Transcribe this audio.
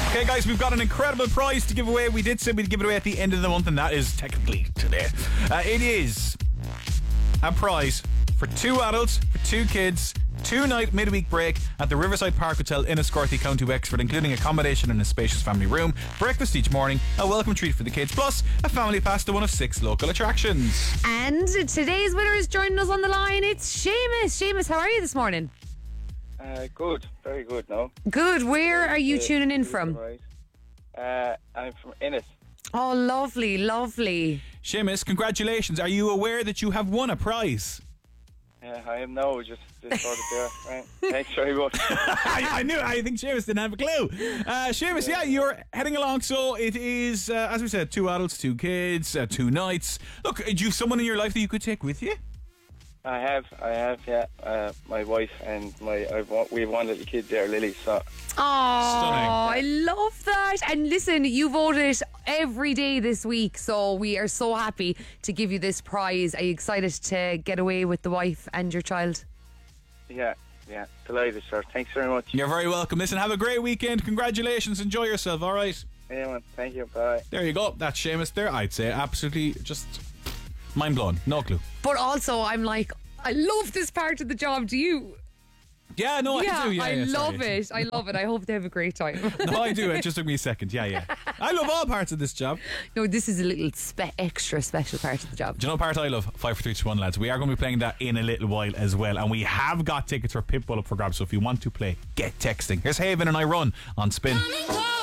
Okay, guys, we've got an incredible prize to give away. We did say we'd give it away at the end of the month, and that is technically today. It is a prize for 2 adults, for 2 kids, 2-night midweek break at the Riverside Park Hotel in Escorthy, County Wexford, including accommodation in a spacious family room, breakfast each morning, a welcome treat for the kids, plus a family pass to one of 6 local attractions. And today's winner is joining us on the line. It's Seamus. Seamus, how are you this morning? Good, very good now. Good. Where are you tuning in from? Right. I'm from Ennis. Oh, lovely, lovely. Seamus, congratulations. Are you aware that you have won a prize? I am now just sort of there. Right. Thanks very much. I knew. I think Seamus didn't have a clue. Seamus, yeah, you're heading along. So it is, as we said, 2 adults, 2 kids, 2 nights. Look, do you have someone in your life that you could take with you? I have, yeah. My wife and we have one little kid there, Lily. So. Oh, I love that. And listen, you voted every day this week, so we are so happy to give you this prize. Are you excited to get away with the wife and your child? Yeah, delighted, sir. Thanks very much. You're very welcome. Listen, have a great weekend. Congratulations. Enjoy yourself, all right? Yeah, man. Thank you. Bye. There you go. That's Seamus there. I'd say absolutely just mind blown. No clue. But also, I'm like, I love this part of the job. Do you? Yeah, no, I do. Yeah, I love it. I love it. I hope they have a great time. No, I do. It just took me a second. Yeah. I love all parts of this job. No, this is a little extra special part of the job. Do you know what part I love? 5 4 3 2 1, lads. We are going to be playing that in a little while as well, and we have got tickets for Pitbull up for grabs. So if you want to play, get texting. Here's Haven and I Run on Spin.